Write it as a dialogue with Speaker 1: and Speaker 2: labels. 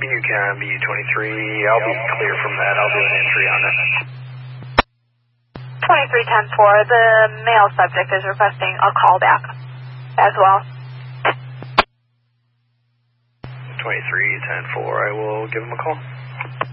Speaker 1: You can be 23. I'll be clear from that. I'll do an entry on it.
Speaker 2: 2310-4, the male subject is requesting a call back as well.
Speaker 1: 2310-4, I will give him a call.